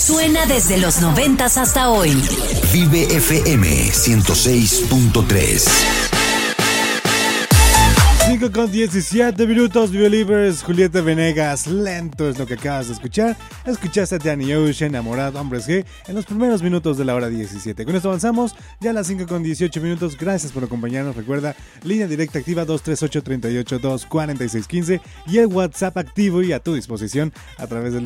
Suena desde los 90s hasta hoy. Vive FM 106.3. 5:17, Vive Libres, Julieta Venegas, Lento es lo que acabas de escuchar. Escuchaste a Danny Ocean, Enamorado, Hombres G, en los primeros minutos de la hora 17. Con esto avanzamos ya a las 5:18. Gracias por acompañarnos. Recuerda, línea directa activa 238-38-246-15 y el WhatsApp activo y a tu disposición a través del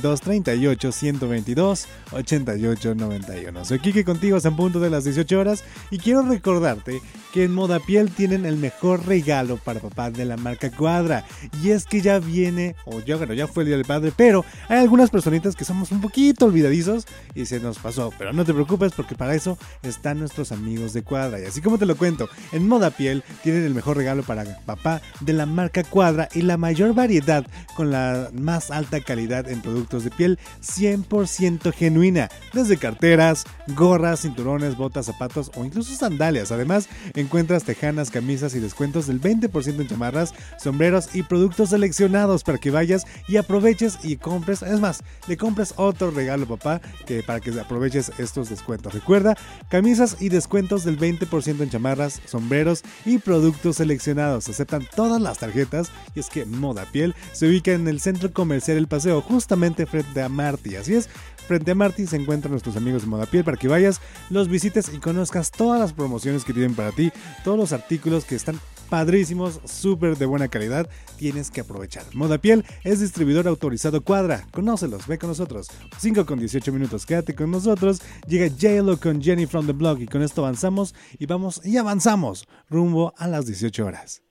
238-122-8891. Soy Kike contigo hasta el punto de las 18 horas y quiero recordarte que en Modapiel tienen el mejor regalo para papá de la marca Cuadra, y es que ya viene, ya fue el Día del Padre, pero hay algunas personitas que somos un poquito olvidadizos y se nos pasó, pero no te preocupes porque para eso están nuestros amigos de Cuadra, y así como te lo cuento, en Modapiel tienen el mejor regalo para papá de la marca Cuadra y la mayor variedad con la más alta calidad en productos de piel 100% genuina, desde carteras, gorras, cinturones, botas, zapatos o incluso sandalias. Además, encuentras tejanas, camisas y descuentos del 20% en chamarras, sombreros y productos seleccionados para que vayas y aproveches y compres. Es más, le compres otro regalo papá para que aproveches estos descuentos. Recuerda, camisas y descuentos del 20% en chamarras, sombreros y productos seleccionados. Aceptan todas las tarjetas y es que Modapiel se ubica en el Centro Comercial El Paseo, justamente frente a Martí. Así es, frente a Martí se encuentran nuestros amigos de Modapiel para que vayas, los visites y conozcas todas las promociones que tienen para ti, todos los artículos que están padrísimos, súper de buena calidad, tienes que aprovechar. Modapiel es distribuidor autorizado Cuadra, conócelos, ve con nosotros. 5:18, quédate con nosotros. Llega J-Lo con Jenny from the Block y con esto avanzamos y avanzamos rumbo a las 18 horas.